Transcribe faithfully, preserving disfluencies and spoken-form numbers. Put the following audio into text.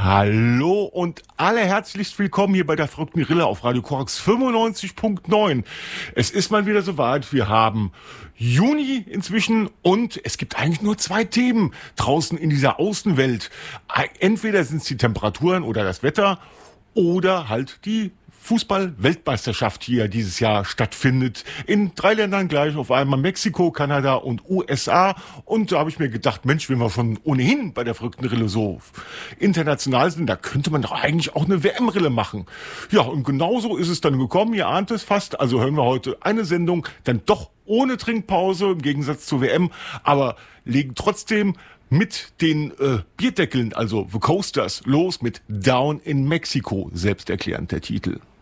Hallo und alle herzlichst willkommen hier bei der verrückten Rille auf Radio Korax fünfundneunzig Komma neun. Es ist mal wieder soweit. Wir haben Juni inzwischen und es gibt eigentlich nur zwei Themen draußen in dieser Außenwelt. Entweder sind es die Temperaturen oder das Wetter oder halt die Fußball-Weltmeisterschaft hier dieses Jahr stattfindet. In drei Ländern gleich auf einmal: Mexiko, Kanada und U S A. Und da habe ich mir gedacht, Mensch, wenn wir schon ohnehin bei der verrückten Rille so international sind, da könnte man doch eigentlich auch eine W M-Rille machen. Ja, und genauso ist es dann gekommen. Ihr ahnt es fast. Also hören wir heute eine Sendung dann doch ohne Trinkpause im Gegensatz zur W M, aber legen trotzdem mit den äh, Bierdeckeln, also The Coasters, los mit Down in Mexico, selbsterklärend der Titel.